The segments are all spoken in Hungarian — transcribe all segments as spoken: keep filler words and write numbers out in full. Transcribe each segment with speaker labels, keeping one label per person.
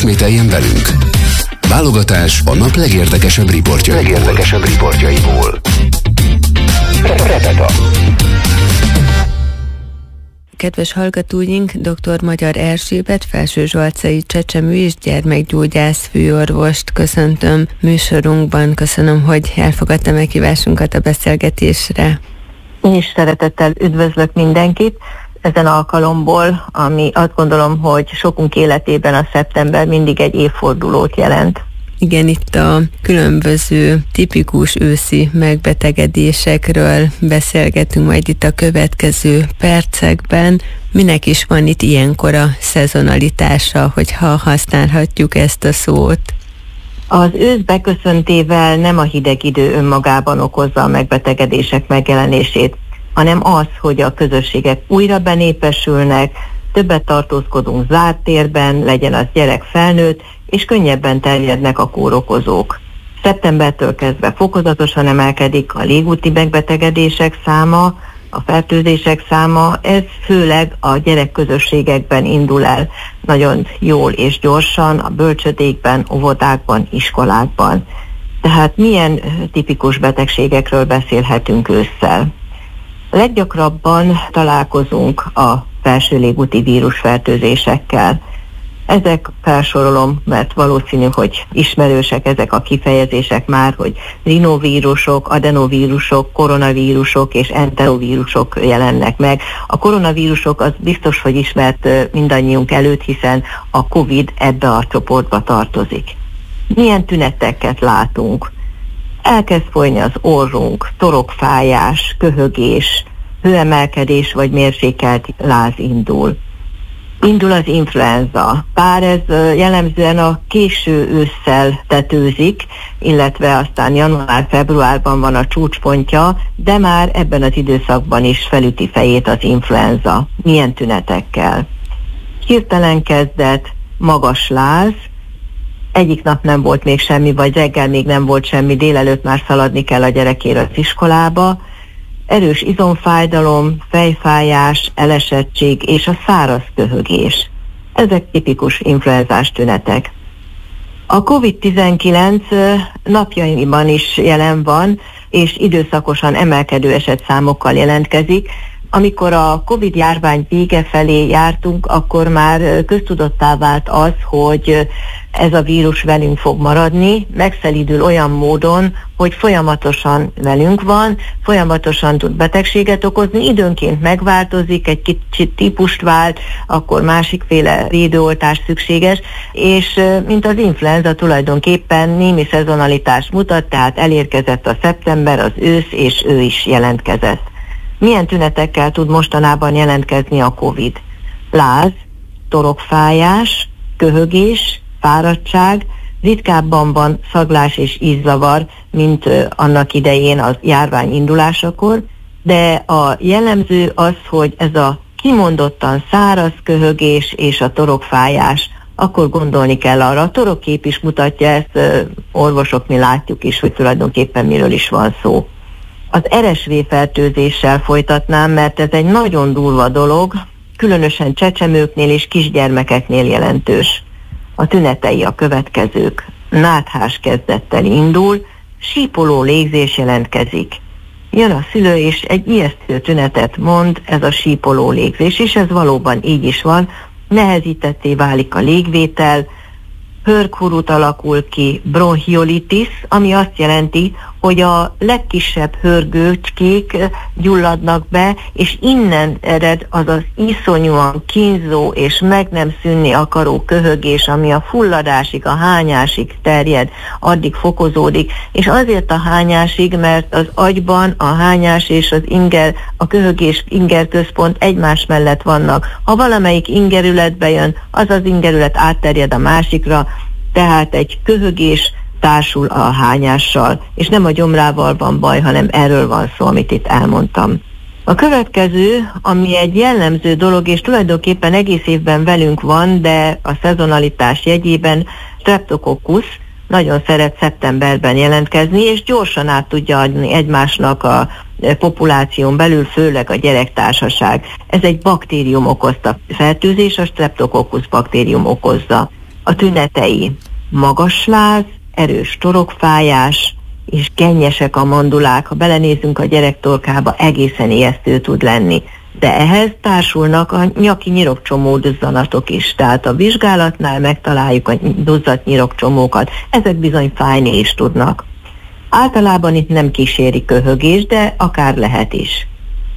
Speaker 1: ismételjen velünk. Válogatás a nap legérdekesebb riportjaiból. Legérdekesebb riportjaiból. Repeta.
Speaker 2: Kedves hallgatóink, dr. Magyar Erzsébet Felső Zsolcai csecsemő és gyermekgyógyász főorvost köszöntöm műsorunkban. Köszönöm, hogy elfogadta meghívásunkat a beszélgetésre.
Speaker 3: Én is szeretettel üdvözlök mindenkit ezen alkalomból, ami azt gondolom, hogy sokunk életében a szeptember mindig egy évfordulót jelent.
Speaker 2: Igen, itt a különböző tipikus őszi megbetegedésekről beszélgetünk majd itt a következő percekben. Minek is van itt ilyenkor a szezonalitása, hogyha használhatjuk ezt a szót?
Speaker 3: Az ősz beköszöntével nem a hideg idő önmagában okozza a megbetegedések megjelenését, hanem az, hogy a közösségek újra benépesülnek, többet tartózkodunk zárt térben, legyen az gyerek, felnőtt, és könnyebben terjednek a kórokozók. Szeptembertől kezdve fokozatosan emelkedik a légúti megbetegedések száma, a fertőzések száma, ez főleg a gyerekközösségekben indul el nagyon jól és gyorsan, a bölcsödékben, óvodákban, iskolákban. Tehát milyen tipikus betegségekről beszélhetünk ősszel? Leggyakrabban találkozunk a felső légúti vírusfertőzésekkel. Ezek felsorolom, mert valószínű, hogy ismerősek ezek a kifejezések már, hogy rinovírusok, adenovírusok, koronavírusok és enterovírusok jelennek meg. A koronavírusok az biztos, hogy ismert mindannyiunk előtt, hiszen a Covid ebbe a csoportba tartozik. Milyen tüneteket látunk? Elkezd folyni az orrunk, torokfájás, köhögés, hőemelkedés vagy mérsékelt láz indul. Indul az influenza, bár ez jellemzően a késő ősszel tetőzik, illetve aztán január-februárban van a csúcspontja, de már ebben az időszakban is felüti fejét az influenza. Milyen tünetekkel? Hirtelen kezdett, magas láz, egyik nap nem volt még semmi, vagy reggel még nem volt semmi, délelőtt már szaladni kell a gyerekére az iskolába, erős izomfájdalom, fejfájás, elesettség és a száraz köhögés. Ezek tipikus influenzás tünetek. A kovid tizenkilenc napjainkban is jelen van, és időszakosan emelkedő esetszámokkal jelentkezik. Amikor a Covid járvány vége felé jártunk, akkor már köztudottá vált az, hogy ez a vírus velünk fog maradni, megszelídül olyan módon, hogy folyamatosan velünk van, folyamatosan tud betegséget okozni, időnként megváltozik, egy kicsit típust vált, akkor másikféle védőoltás szükséges, és mint az influenza tulajdonképpen némi szezonalitást mutat, tehát elérkezett a szeptember, az ősz, és ő is jelentkezett. Milyen tünetekkel tud mostanában jelentkezni a Covid? Láz, torokfájás, köhögés, fáradtság, ritkábban van szaglás és ízzavar, mint annak idején az járvány indulásakor, de a jellemző az, hogy ez a kimondottan száraz köhögés és a torokfájás, akkor gondolni kell arra. A torokkép is mutatja ezt, orvosok, mi látjuk is, hogy tulajdonképpen miről is van szó. Az er es vé fertőzéssel folytatnám, mert ez egy nagyon durva dolog, különösen csecsemőknél és kisgyermekeknél jelentős. A tünetei a következők. Náthás kezdettel indul, sípoló légzés jelentkezik. Jön a szülő és egy ijesztő tünetet mond, ez a sípoló légzés, és ez valóban így is van, nehezítetté válik a légvétel, hörghurut alakul ki, bronchiolitis, ami azt jelenti, hogy a legkisebb hörgőcskék gyulladnak be, és innen ered az az iszonyúan kínzó és meg nem szűnni akaró köhögés, ami a fulladásig, a hányásig terjed, addig fokozódik, és azért a hányásig, mert az agyban a hányás és az inger, a köhögés inger központ egymás mellett vannak. Ha valamelyik ingerületbe jön, az az ingerület átterjed a másikra, tehát egy köhögés társul a hányással, és nem a gyomrával van baj, hanem erről van szó, amit itt elmondtam. A következő, ami egy jellemző dolog, és tulajdonképpen egész évben velünk van, de a szezonalitás jegyében, streptococcus nagyon szeret szeptemberben jelentkezni, és gyorsan át tudja adni egymásnak a populáción belül, főleg a gyerektársaság. Ez egy baktérium okozta fertőzés, a streptococcus baktérium okozza. A tünetei: magas láz, erős torokfájás, és gennyesek a mandulák. Ha belenézünk a gyerek torkába, egészen ijesztő tud lenni. De ehhez társulnak a nyaki nyirokcsomó duzzanatok is. Tehát a vizsgálatnál megtaláljuk a duzzadt nyirokcsomókat. Ezek bizony fájni is tudnak. Általában itt nem kíséri köhögés, de akár lehet is.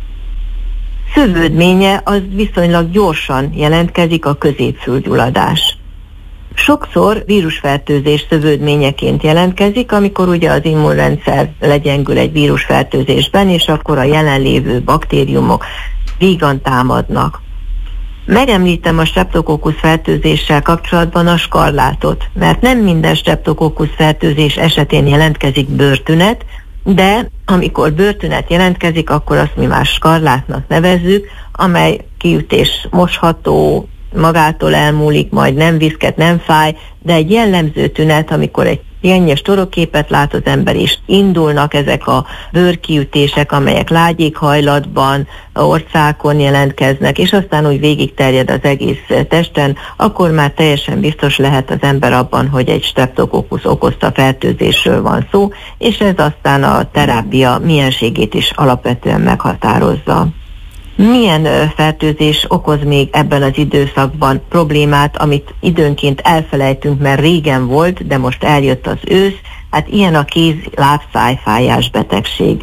Speaker 3: Szövődménye az viszonylag gyorsan jelentkezik, a középfülgyulladás. Sokszor vírusfertőzés szövődményeként jelentkezik, amikor ugye az immunrendszer legyengül egy vírusfertőzésben, és akkor a jelenlévő baktériumok vígan támadnak. Megemlítem a streptokokkusz fertőzéssel kapcsolatban a skarlátot, mert nem minden streptokokkusz fertőzés esetén jelentkezik bőrtünet, de amikor bőrtünet jelentkezik, akkor azt mi már skarlátnak nevezzük, amely kiütés mosható, magától elmúlik, majd nem viszket, nem fáj, de egy jellemző tünet, amikor egy gennyes torokképet lát az ember, és indulnak ezek a bőrkiütések, amelyek lágyékhajlatban, orcákon jelentkeznek, és aztán úgy végig terjed az egész testen, akkor már teljesen biztos lehet az ember abban, hogy egy streptokokkusz okozta fertőzésről van szó, és ez aztán a terápia mienségét is alapvetően meghatározza. Milyen fertőzés okoz még ebben az időszakban problémát, amit időnként elfelejtünk, mert régen volt, de most eljött az ősz? Hát ilyen a kéz-lábszájfájás betegség.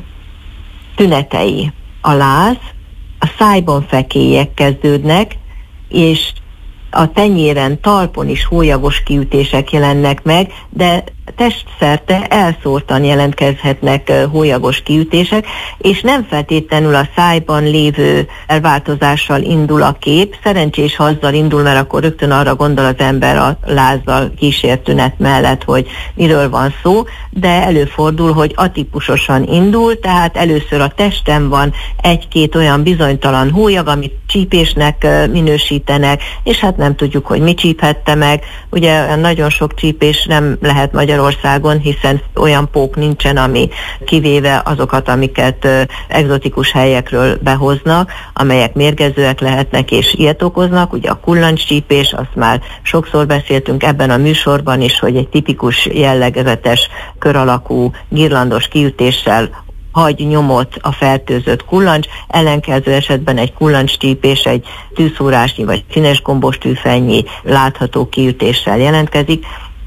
Speaker 3: Tünetei: a láz, a szájban fekélyek kezdődnek, és a tenyéren, talpon is hólyagos kiütések jelennek meg, de testszerte elszórtan jelentkezhetnek hólyagos kiütések, és nem feltétlenül a szájban lévő elváltozással indul a kép. Szerencsés, ha azzal indul, mert akkor rögtön arra gondol az ember a lázzal kísért tünet mellett, hogy miről van szó, de előfordul, hogy atipusosan indul, tehát először a testen van egy-két olyan bizonytalan hólyag, amit csípésnek minősítenek, és hát nem tudjuk, hogy mi csíphette meg. Ugye nagyon sok csípés nem lehet Magyarországon, hiszen olyan pók nincsen, ami kivéve azokat, amiket egzotikus helyekről behoznak, amelyek mérgezőek lehetnek és ilyet okoznak. Ugye a kullancscsípés, azt már sokszor beszéltünk ebben a műsorban is, hogy egy tipikus jellegzetes kör alakú girlandos kiütéssel hagy nyomot a fertőzött kullancs, ellenkező esetben egy kullancscsípés egy tűszúrásnyi vagy színes gombos tűfennyi látható kiütéssel jelentkezik,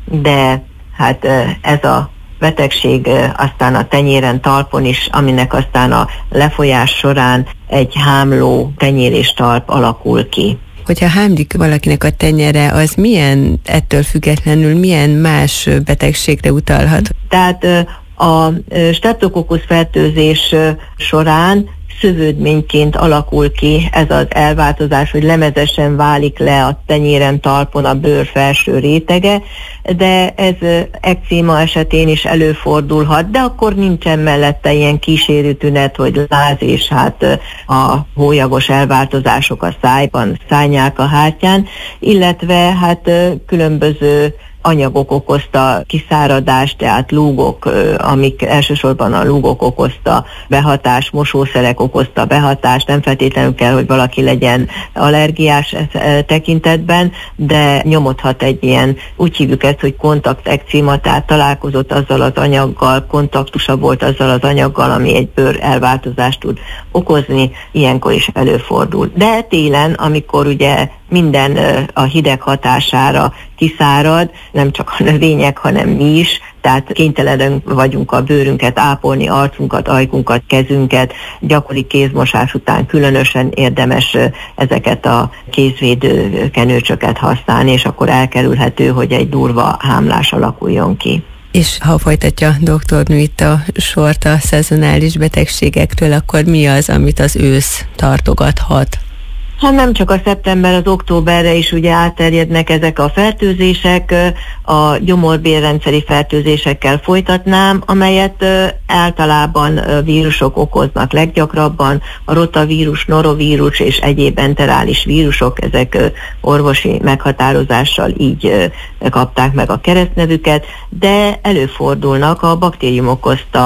Speaker 3: de hát ez a betegség aztán a tenyéren, talpon is, aminek aztán a lefolyás során egy hámló tenyéréstalp alakul ki.
Speaker 2: Hogyha hámlik valakinek a tenyere, az milyen, ettől függetlenül milyen más betegségre utalhat?
Speaker 3: Tehát a streptokokkusz fertőzés során szövődményként alakul ki ez az elváltozás, hogy lemezesen válik le a tenyéren, talpon a bőr felső rétege, de ez ekcéma esetén is előfordulhat, de akkor nincsen mellette ilyen kísérő tünet, hogy láz és hát a hólyagos elváltozások a szájban, szárnyák a hátján, illetve hát különböző anyagok okozta kiszáradást, tehát lúgok, amik elsősorban a lúgok okozta behatás, mosószerek okozta behatást, nem feltétlenül kell, hogy valaki legyen allergiás tekintetben, de nyomodhat egy ilyen, úgy hívjuk ezt, hogy kontaktekcéma, tehát találkozott azzal az anyaggal, kontaktusa volt azzal az anyaggal, ami egy bőr elváltozást tud okozni, ilyenkor is előfordul. De télen, amikor ugye minden a hideg hatására kiszárad, nem csak a növények, hanem mi is, tehát kénytelenek vagyunk a bőrünket ápolni, arcunkat, ajkunkat, kezünket, gyakori kézmosás után különösen érdemes ezeket a kézvédő kenőcsöket használni, és akkor elkerülhető, hogy egy durva hámlás alakuljon ki.
Speaker 2: És ha folytatja doktornő itt a sort a szezonális betegségekről, akkor mi az, amit az ősz tartogathat?
Speaker 3: Hát nem csak a szeptember, az októberre is ugye átterjednek ezek a fertőzések, a gyomorbélrendszeri fertőzésekkel folytatnám, amelyet általában vírusok okoznak leggyakrabban, a rotavírus, norovírus és egyéb enterális vírusok, ezek orvosi meghatározással így kapták meg a keresztnevüket, de előfordulnak a baktérium okozta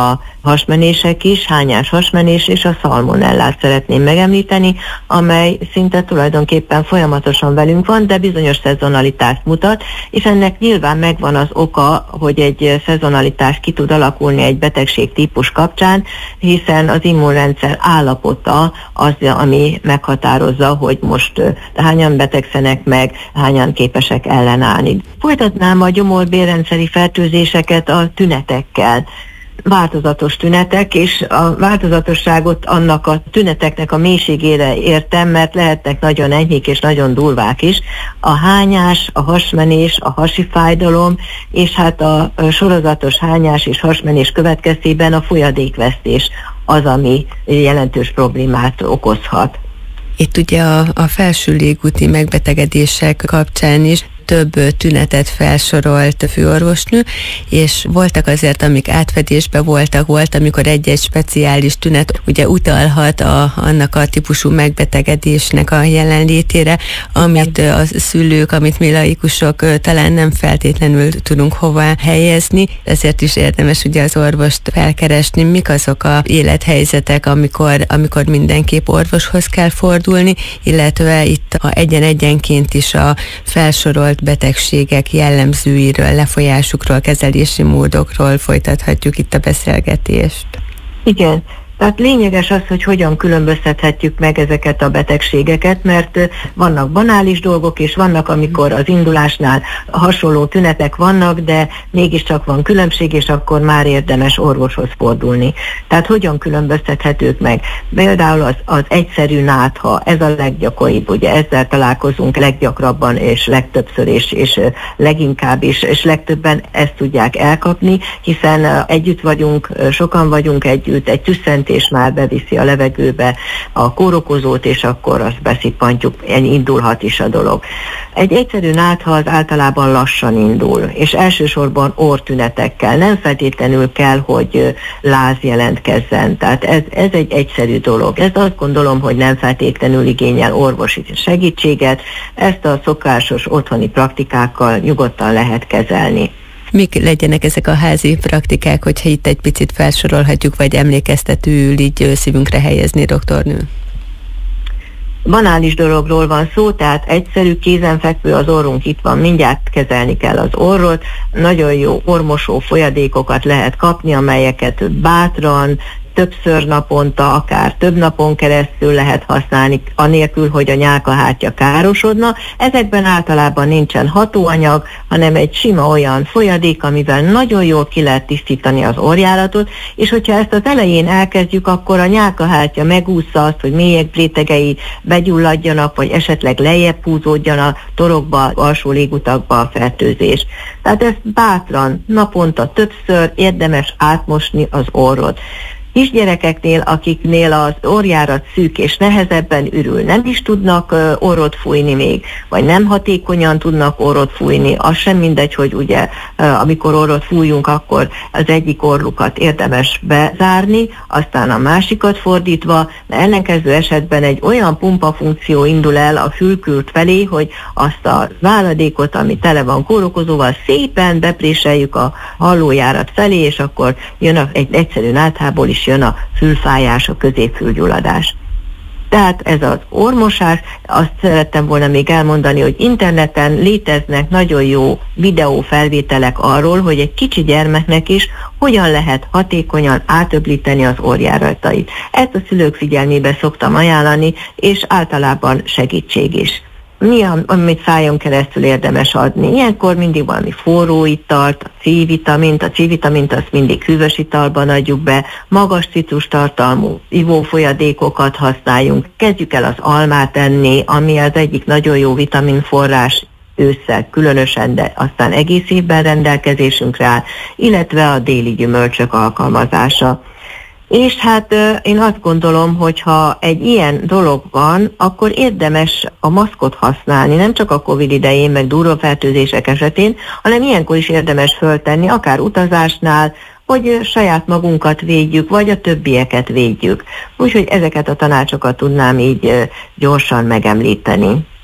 Speaker 3: hasmenések is, hányás hasmenés és a szalmonellát szeretném megemlíteni, amely szinte tulajdonképpen folyamatosan velünk van, de bizonyos szezonalitást mutat, és ennek nyilván megvan az oka, hogy egy szezonalitás ki tud alakulni egy betegség típus kapcsán, hiszen az immunrendszer állapota az, ami meghatározza, hogy most hányan betegszenek meg, hányan képesek ellenállni. Folytatnám a gyomor-bélrendszeri fertőzéseket a tünetekkel. Változatos tünetek, és a változatosságot annak a tüneteknek a mélységére értem, mert lehetnek nagyon enyhék és nagyon durvák is. A hányás, a hasmenés, a hasi fájdalom, és hát a sorozatos hányás és hasmenés következtében a folyadékvesztés az, ami jelentős problémát okozhat.
Speaker 2: Itt ugye a, a felső légúti megbetegedések kapcsán is több tünetet felsorolt a főorvosnő, és voltak azért, amik átfedésben voltak, volt, amikor egy-egy speciális tünet ugye utalhat a, annak a típusú megbetegedésnek a jelenlétére, amit a szülők, amit mi laikusok talán nem feltétlenül tudunk hova helyezni, ezért is érdemes ugye az orvost felkeresni, mik azok a élethelyzetek, amikor, amikor mindenképp orvoshoz kell fordulni, illetve itt a egyen-egyenként is a felsorolt betegségek jellemzőiről, lefolyásukról, kezelési módokról folytathatjuk itt a beszélgetést.
Speaker 3: Igen. Tehát lényeges az, hogy hogyan különböztethetjük meg ezeket a betegségeket, mert vannak banális dolgok, és vannak, amikor az indulásnál hasonló tünetek vannak, de mégiscsak van különbség, és akkor már érdemes orvoshoz fordulni. Tehát hogyan különböztethetők meg? Például az, az egyszerű nátha, ez a leggyakoribb, ugye ezzel találkozunk leggyakrabban, és legtöbbször, és, és leginkább is, és legtöbben ezt tudják elkapni, hiszen együtt vagyunk, sokan vagyunk együtt, egy tüsszentés és már beviszi a levegőbe a kórokozót, és akkor azt beszippantjuk, indulhat is a dolog. Egy egyszerű nátha az általában lassan indul, és elsősorban orrtünetekkel. Nem feltétlenül kell, hogy láz jelentkezzen. Tehát ez, ez egy egyszerű dolog. Ez azt gondolom, hogy nem feltétlenül igényel orvosi segítséget, ezt a szokásos otthoni praktikákkal nyugodtan lehet kezelni.
Speaker 2: Mik legyenek ezek a házi praktikák, hogyha itt egy picit felsorolhatjuk, vagy emlékeztetőül így szívünkre helyezni, doktornő?
Speaker 3: Banális dologról van szó, tehát egyszerű, kézenfekvő, az orrunk itt van, mindjárt kezelni kell az orrot. Nagyon jó ormosó folyadékokat lehet kapni, amelyeket bátran, többször naponta, akár több napon keresztül lehet használni, anélkül, hogy a nyálkahártya károsodna. Ezekben általában nincsen hatóanyag, hanem egy sima olyan folyadék, amivel nagyon jól ki lehet tisztítani az orrjáratot, és hogyha ezt az elején elkezdjük, akkor a nyálkahártya megúszza azt, hogy mélyek rétegei begyulladjanak, vagy esetleg lejjebb húzódjon a torokba, alsó légutakba a fertőzés. Tehát ezt bátran, naponta többször érdemes átmosni az orrot. Kisgyerekeknél, akiknél az orrjárat szűk és nehezebben ürül, nem is tudnak uh, orrot fújni még, vagy nem hatékonyan tudnak orrot fújni, az sem mindegy, hogy ugye uh, amikor orrot fújunk, akkor az egyik orrukat érdemes bezárni, aztán a másikat fordítva, de ellenkező esetben egy olyan pumpafunkció indul el a fülkült felé, hogy azt a váladékot, ami tele van kórokozóval, szépen bepréseljük a hallójárat felé, és akkor jön a, egy egyszerű náthából is jön a fülfájás, a középfülgyulladás. Tehát ez az ormosás, azt szerettem volna még elmondani, hogy interneten léteznek nagyon jó videófelvételek arról, hogy egy kicsi gyermeknek is hogyan lehet hatékonyan átöblíteni az orrjáratait. Ezt a szülők figyelmébe szoktam ajánlani, és általában segítség is. Mi, amit szájon keresztül érdemes adni? Ilyenkor mindig valami forró italt, a C-vitamint, a C-vitamint azt mindig hűvös italban adjuk be, magas citrustartalmú ivófolyadékokat használjunk, kezdjük el az almát enni, ami az egyik nagyon jó vitaminforrás, ősszel különösen, de aztán egész évben rendelkezésünkre áll, illetve a déli gyümölcsök alkalmazása. És hát én azt gondolom, hogy ha egy ilyen dolog van, akkor érdemes a maszkot használni, nem csak a Covid idején, meg durva fertőzések esetén, hanem ilyenkor is érdemes föltenni, akár utazásnál, hogy saját magunkat védjük, vagy a többieket védjük. Úgyhogy ezeket a tanácsokat tudnám így gyorsan megemlíteni.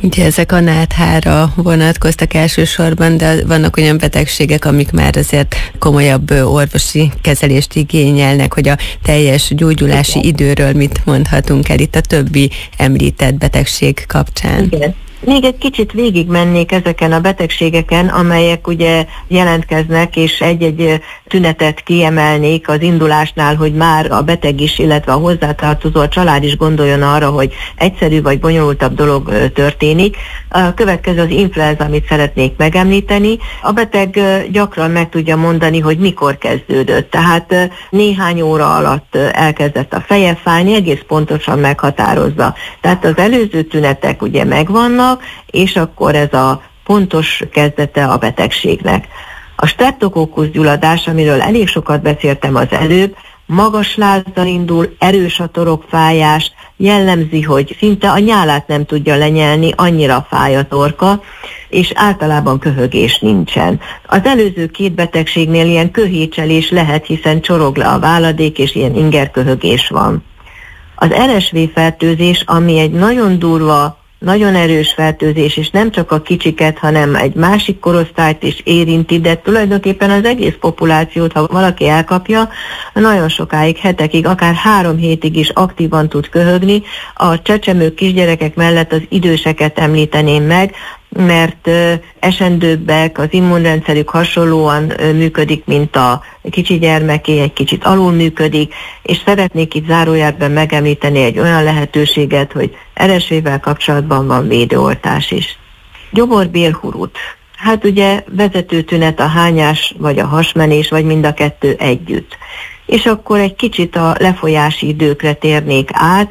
Speaker 2: Ugye ezek a náthára vonatkoztak elsősorban, de vannak olyan betegségek, amik már azért komolyabb orvosi kezelést igényelnek, hogy a teljes gyógyulási Igen. időről mit mondhatunk el itt a többi említett betegség kapcsán.
Speaker 3: Igen. Még egy kicsit végigmennék ezeken a betegségeken, amelyek ugye jelentkeznek, és egy-egy tünetet kiemelnék az indulásnál, hogy már a beteg is, illetve a hozzátartozó, a család is gondoljon arra, hogy egyszerű vagy bonyolultabb dolog történik. A következő az influenza, amit szeretnék megemlíteni. A beteg gyakran meg tudja mondani, hogy mikor kezdődött. Tehát néhány óra alatt elkezdett a feje fájni, egész pontosan meghatározza. Tehát az előző tünetek ugye megvannak, és akkor ez a pontos kezdete a betegségnek. A streptokokkusz gyulladás, amiről elég sokat beszéltem az előbb, magas lázzal indul, erős a torokfájás, jellemzi, hogy szinte a nyálát nem tudja lenyelni, annyira fáj a torka, és általában köhögés nincsen. Az előző két betegségnél ilyen köhécselés lehet, hiszen csorog le a váladék, és ilyen ingerköhögés van. Az er es vé fertőzés, ami egy nagyon durva, nagyon erős fertőzés, és nem csak a kicsiket, hanem egy másik korosztályt is érinti, de tulajdonképpen az egész populációt, ha valaki elkapja, nagyon sokáig, hetekig, akár három hétig is aktívan tud köhögni. A csecsemők, kisgyerekek mellett az időseket említeném meg, mert esendőbbek, az immunrendszerük hasonlóan működik, mint a kicsi gyermeké, egy kicsit alul működik, és szeretnék itt zárójelben megemlíteni egy olyan lehetőséget, hogy er es vé-vel kapcsolatban van védőoltás is. Gyomorbélhurut. Hát ugye vezető tünet a hányás, vagy a hasmenés, vagy mind a kettő együtt. És akkor egy kicsit a lefolyási időkre térnék át.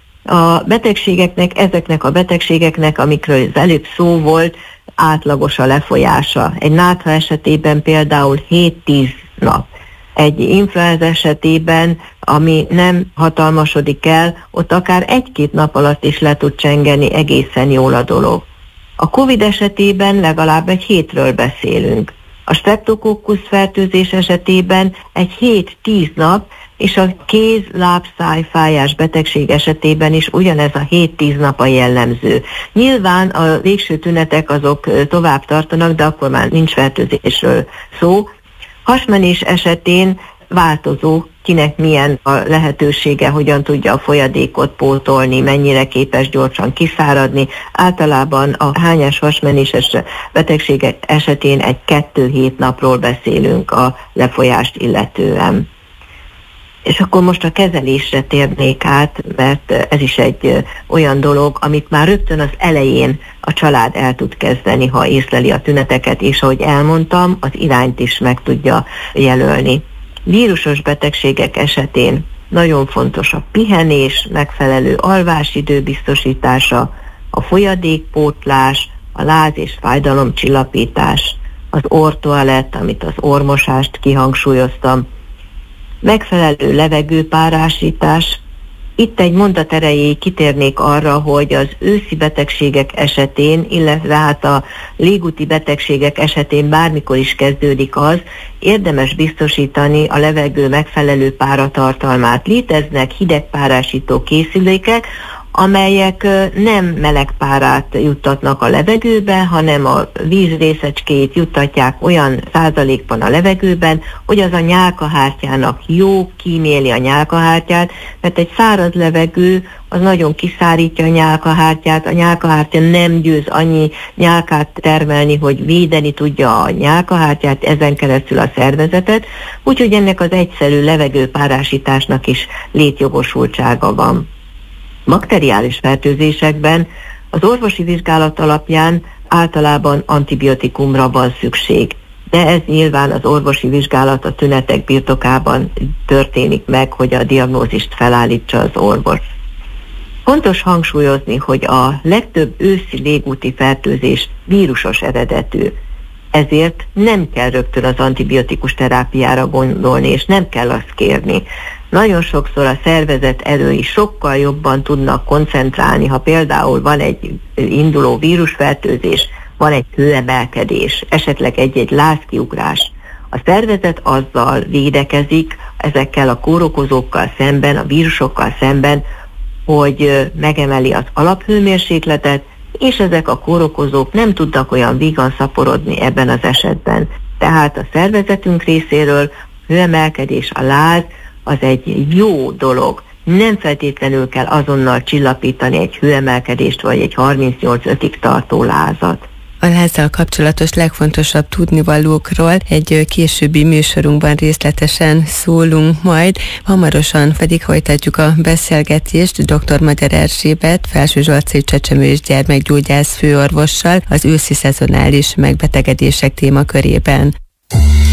Speaker 3: A betegségeknek, ezeknek a betegségeknek, amikről az előbb szó volt, átlagos a lefolyása. Egy nátha esetében például hét-tíz nap. Egy influenza esetében, ami nem hatalmasodik el, ott akár egy-két nap alatt is le tud csengeni egészen jól a dolog. A Covid esetében legalább egy hétről beszélünk. A streptokokkusz fertőzés esetében egy hét-tíz nap, és a kéz-láb-szájfájás betegség esetében is ugyanez a hét-tíz nap a jellemző. Nyilván a végső tünetek azok tovább tartanak, de akkor már nincs fertőzésről szó. Hasmenés esetén változó, kinek milyen a lehetősége, hogyan tudja a folyadékot pótolni, mennyire képes gyorsan kiszáradni. Általában a hányás hasmenéses betegségek esetén egy kettő-hét napról beszélünk a lefolyást illetően. És akkor most a kezelésre térnék át, mert ez is egy olyan dolog, amit már rögtön az elején a család el tud kezdeni, ha észleli a tüneteket, és ahogy elmondtam, az irányt is meg tudja jelölni. Vírusos betegségek esetén nagyon fontos a pihenés, megfelelő alvásidő biztosítása, a folyadékpótlás, a láz- és fájdalomcsillapítás, az orrtoalett, amit az orrmosást kihangsúlyoztam, megfelelő levegőpárásítás. Itt egy mondat erejéig kitérnék arra, hogy az őszi betegségek esetén, illetve hát a légúti betegségek esetén bármikor is kezdődik az, érdemes biztosítani a levegő megfelelő páratartalmát. Léteznek hidegpárásító készülékek, amelyek nem meleg párát juttatnak a levegőbe, hanem a vízrészecskét juttatják olyan százalékban a levegőben, hogy az a nyálkahártyának jó, kíméli a nyálkahártyát, mert egy száraz levegő az nagyon kiszárítja a nyálkahártyát, a nyálkahártya nem győz annyi nyálkát termelni, hogy védeni tudja a nyálkahártyát, ezen keresztül a szervezetet, úgyhogy ennek az egyszerű levegőpárásításnak is létjogosultsága van. Bakteriális fertőzésekben az orvosi vizsgálat alapján általában antibiotikumra van szükség, de ez nyilván az orvosi vizsgálat a tünetek birtokában történik meg, hogy a diagnózist felállítsa az orvos. Fontos hangsúlyozni, hogy a legtöbb őszi légúti fertőzés vírusos eredetű, ezért nem kell rögtön az antibiotikus terápiára gondolni, és nem kell azt kérni. Nagyon sokszor a szervezet erői sokkal jobban tudnak koncentrálni, ha például van egy induló vírusfertőzés, van egy hőemelkedés, esetleg egy-egy lázkiugrás. A szervezet azzal védekezik ezekkel a kórokozókkal szemben, a vírusokkal szemben, hogy megemeli az alaphőmérsékletet, és ezek a kórokozók nem tudnak olyan vígan szaporodni ebben az esetben. Tehát a szervezetünk részéről hőemelkedés, a láz az egy jó dolog. Nem feltétlenül kell azonnal csillapítani egy hőemelkedést vagy egy harmincnyolc ötig tartó lázat.
Speaker 2: A lázzal kapcsolatos legfontosabb tudnivalókról egy későbbi műsorunkban részletesen szólunk majd, hamarosan pedig folytatjuk a beszélgetést dr. Magyar Erzsébet, felsőzsolcai csecsemő és gyermekgyógyász főorvossal az őszi szezonális megbetegedések témakörében.